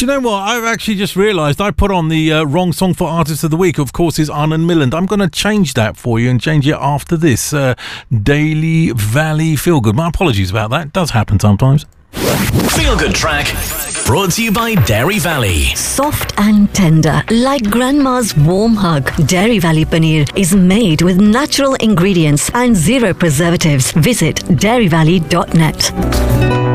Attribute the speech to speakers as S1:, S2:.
S1: Do you know what? I've actually just realised I put on the wrong song for Artist of the Week, of course, is Arnon Milland. I'm going to change that for you and change it after this. Daily Valley Feel Good. My apologies about that. It does happen sometimes.
S2: Feel Good track brought to you by Dairy Valley.
S3: Soft and tender, like grandma's warm hug. Dairy Valley Paneer is made with natural ingredients and zero preservatives. Visit dairyvalley.net.